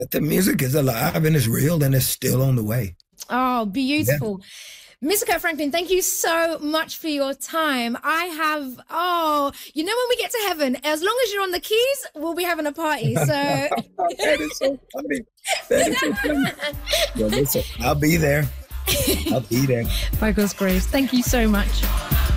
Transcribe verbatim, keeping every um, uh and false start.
But the music is alive and it's real and it's still on the way. Oh, Yeah. beautiful. mister Kirk Franklin, thank you so much for your time. I have, oh, you know, when we get to heaven, as long as you're on the keys, we'll be having a party. So that is so funny. That is so funny. Well, listen, I'll be there. I'll be there. by God's grace, thank you so much.